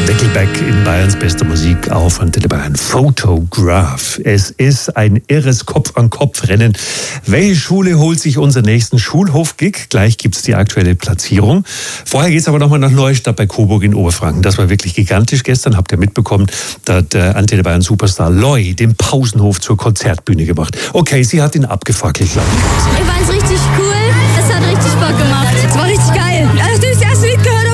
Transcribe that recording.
Nickelback in Bayerns bester Musik auf Antenne Bayern. Photograph. Es ist ein irres Kopf-an-Kopf-Rennen. Welche Schule holt sich unseren nächsten Schulhof-Gig? Gleich gibt es die aktuelle Platzierung. Vorher geht es aber nochmal nach Neustadt bei Coburg in Oberfranken. Das war wirklich gigantisch gestern. Habt ihr mitbekommen, da hat der Antenne Bayern Superstar Loi den Pausenhof zur Konzertbühne gemacht. Okay, sie hat ihn abgefackelt, glaube ich. Ich fand's richtig cool. Es hat richtig Bock gemacht. Es war richtig geil.